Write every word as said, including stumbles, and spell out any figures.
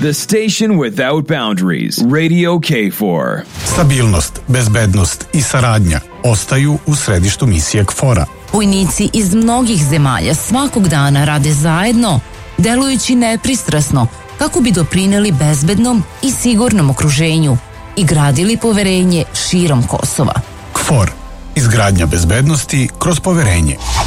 The station without boundaries. Radio K four. Stabilnost, bezbednost i saradnja ostaju u središtu misije K four-a. Vojnici iz mnogih zemalja svakog dana rade zajedno, delujući nepristrasno kako bi doprineli bezbednom i sigurnom okruženju i gradili poverenje širom Kosova. K four. Izgradnja bezbednosti kroz poverenje.